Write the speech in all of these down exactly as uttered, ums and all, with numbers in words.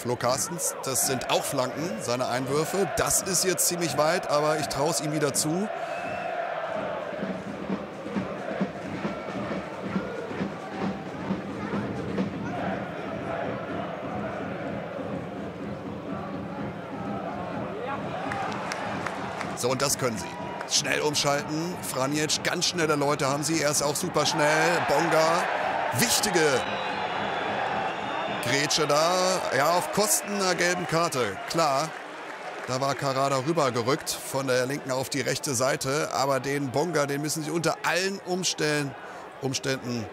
Flo Carstens, das sind auch Flanken, seine Einwürfe. Das ist jetzt ziemlich weit, aber ich traue es ihm wieder zu. So, und das können sie. Schnell umschalten. Franjic, ganz schnelle Leute haben sie. Er ist auch super schnell. Bonga, wichtige Grätsche da. Ja, auf Kosten einer gelben Karte. Klar, da war Karada rübergerückt von der linken auf die rechte Seite. Aber den Bonga, den müssen sie unter allen Umständen, Umständen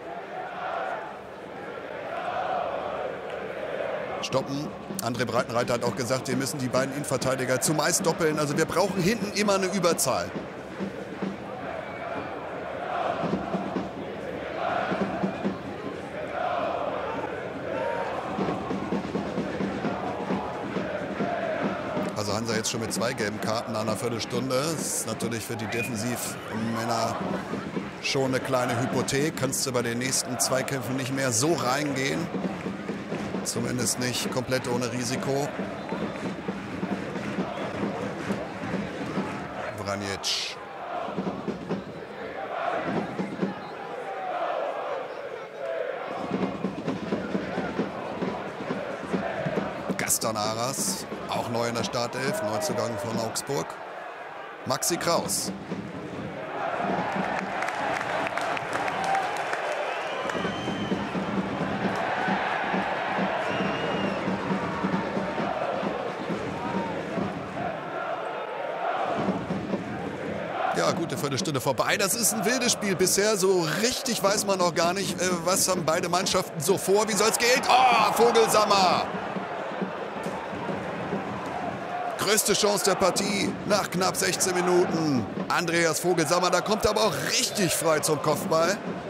stoppen. André Breitenreiter hat auch gesagt, wir müssen die beiden Innenverteidiger zumeist doppeln. Also wir brauchen hinten immer eine Überzahl. Also Hansa jetzt schon mit zwei gelben Karten nach einer Viertelstunde. Das ist natürlich für die Defensivmänner schon eine kleine Hypothek. Kannst du bei den nächsten Zweikämpfen nicht mehr so reingehen. Zumindest nicht komplett ohne Risiko. Vranic. Gastanaras, auch neu in der Startelf, Neuzugang von Augsburg. Maxi Kraus. Ja, gute Viertelstunde vorbei. Das ist ein wildes Spiel bisher. So richtig weiß man noch gar nicht, was haben beide Mannschaften so vor. Wie soll es gehen? Oh, Vogelsammer! Größte Chance der Partie nach knapp sechzehn Minuten. Andreas Vogelsammer, da kommt er aber auch richtig frei zum Kopfball.